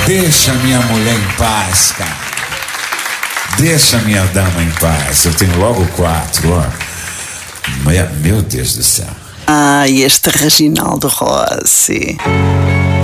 Deixa minha mulher em paz, cara. Deixa minha dama em paz. Eu tenho logo 4, ó. Meu Deus do céu. Este Reginaldo Rossi.